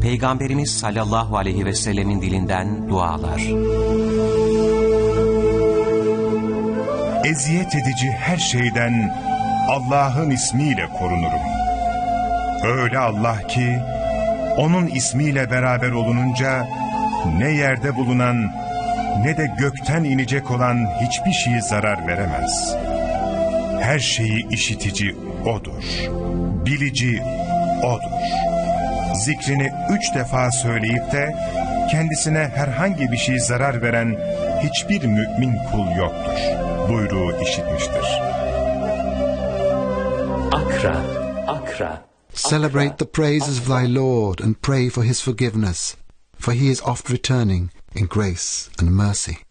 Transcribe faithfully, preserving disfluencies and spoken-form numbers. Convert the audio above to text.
Peygamberimiz sallallahu aleyhi ve sellemin dilinden dualar. Eziyet edici her şeyden Allah'ın ismiyle korunurum. Öyle Allah ki, onun ismiyle beraber olununca ne yerde bulunan ne de gökten inecek olan hiçbir şey zarar veremez. Her şeyi işitici O'dur, bilici O'dur. Zikrini üç defa söyleyip de kendisine herhangi bir şey zarar veren hiçbir mümin kul yoktur buyruğu işitmiştir. Akra, Akra. Celebrate the praises of thy Lord and pray for his forgiveness, for he is oft returning in grace and mercy.